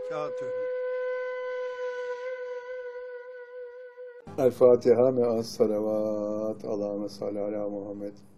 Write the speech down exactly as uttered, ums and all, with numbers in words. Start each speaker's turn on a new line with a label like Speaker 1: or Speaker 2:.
Speaker 1: وبركاته.
Speaker 2: El Fatiha me'as salavat. Allahümme salli ala Muhammed.